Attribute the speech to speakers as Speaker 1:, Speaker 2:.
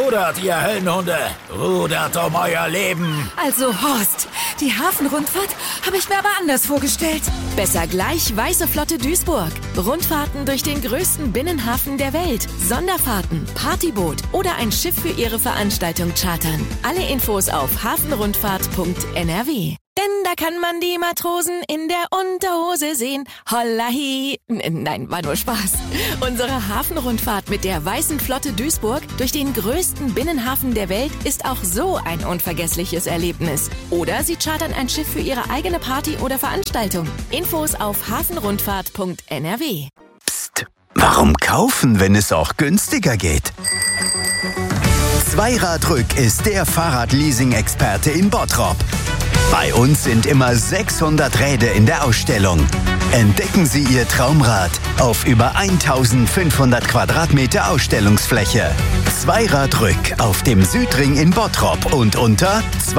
Speaker 1: Rudert, ihr Höllenhunde! Rudert um euer Leben!
Speaker 2: Also Horst, die Hafenrundfahrt habe ich mir aber anders vorgestellt.
Speaker 3: Besser gleich Weiße Flotte Duisburg. Rundfahrten durch den größten Binnenhafen der Welt. Sonderfahrten, Partyboot oder ein Schiff für Ihre Veranstaltung chartern. Alle Infos auf hafenrundfahrt.nrw. Denn da kann man die Matrosen in der Unterhose sehen. Hollahi. Nein, war nur Spaß. Unsere Hafenrundfahrt mit der Weißen Flotte Duisburg durch den größten Binnenhafen der Welt ist auch so ein unvergessliches Erlebnis. Oder Sie chartern ein Schiff für Ihre eigene Party oder Veranstaltung. Infos auf hafenrundfahrt.nrw.
Speaker 4: Psst, warum kaufen, wenn es auch günstiger geht? Zweiradrück ist der Fahrradleasing-Experte in Bottrop. Bei uns sind immer 600 Räder in der Ausstellung. Entdecken Sie Ihr Traumrad auf über 1500 Quadratmeter Ausstellungsfläche. Zweiradrück auf dem Südring in Bottrop und unter